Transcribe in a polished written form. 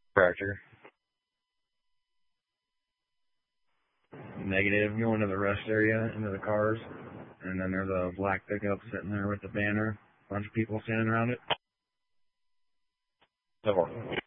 Tractor. Negative. Going to the rest area, into the cars. And then there's a black pickup sitting there with the banner. Bunch of people standing around it. 10-4.